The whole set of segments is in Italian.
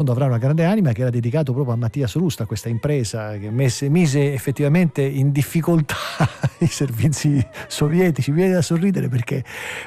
sottofondo avrà una grande anima, che era dedicato proprio a Mattia Solusta, questa impresa che mise effettivamente in difficoltà i servizi sovietici. Mi viene da sorridere perché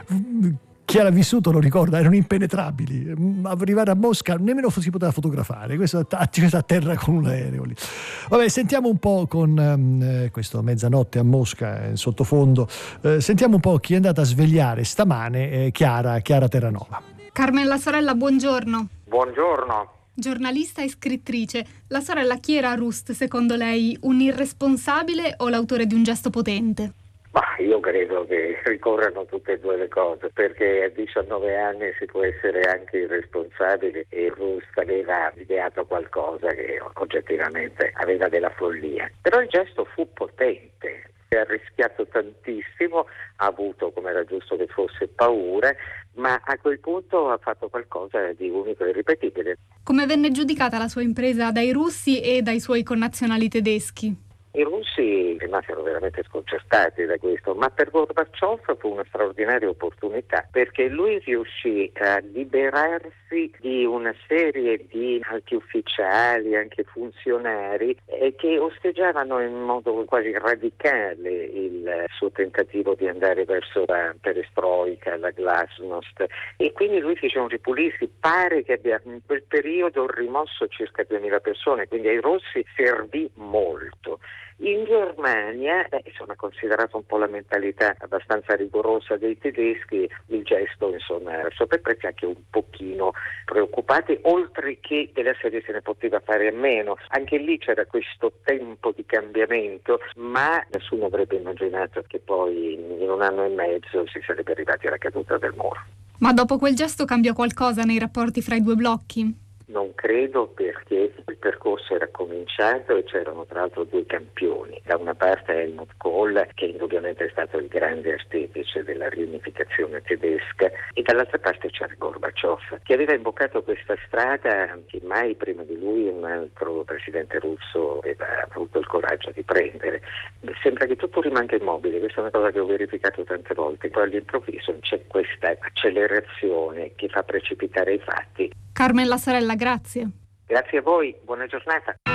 chi era vissuto lo ricorda, erano impenetrabili. Arrivare a Mosca nemmeno si poteva fotografare, questo a terra con un aereo lì. Vabbè, sentiamo un po' con questo mezzanotte a Mosca in sottofondo, sentiamo un po' chi è andata a svegliare stamane Chiara Terranova. Carmela sorella, buongiorno. Buongiorno. Giornalista e scrittrice, la sorella Chiara Rust, secondo lei, un irresponsabile o l'autore di un gesto potente? Ma io credo che ricorrano tutte e due le cose, perché a 19 anni si può essere anche irresponsabili e Rust aveva ideato qualcosa che oggettivamente aveva della follia. Però il gesto fu potente, ha rischiato tantissimo, ha avuto, come era giusto che fosse, paura, ma a quel punto ha fatto qualcosa di unico e irripetibile. Come venne giudicata la sua impresa dai russi e dai suoi connazionali tedeschi? I russi rimasero veramente sconcertati da questo, ma per Gorbaciov fu una straordinaria opportunità, perché lui riuscì a liberarsi di una serie di alti ufficiali, anche funzionari, che osteggiavano in modo quasi radicale il suo tentativo di andare verso la perestroika, la glasnost, e quindi lui fece un ripulirsi. Pare che abbia in quel periodo rimosso circa 2000 persone, quindi ai rossi servì molto. In Germania, insomma, considerato un po' la mentalità abbastanza rigorosa dei tedeschi, il gesto, insomma, era sopra i prezzi, anche un pochino preoccupati, oltre che della serie se ne poteva fare a meno. Anche lì c'era questo tempo di cambiamento, ma nessuno avrebbe immaginato che poi in un anno e mezzo si sarebbe arrivati alla caduta del muro. Ma dopo quel gesto cambiò qualcosa nei rapporti fra i due blocchi? Non credo, perché il percorso era cominciato e c'erano tra l'altro due campioni. Da una parte Helmut Kohl, che indubbiamente è stato il grande artefice della riunificazione tedesca, e dall'altra parte c'era Gorbaciov, che aveva imboccato questa strada che mai prima di lui un altro presidente russo aveva avuto il coraggio di prendere. Sembra che tutto rimanga immobile, questa è una cosa che ho verificato tante volte, poi all'improvviso c'è questa accelerazione che fa precipitare i fatti. Carmela sorella, grazie. Grazie a voi, buona giornata.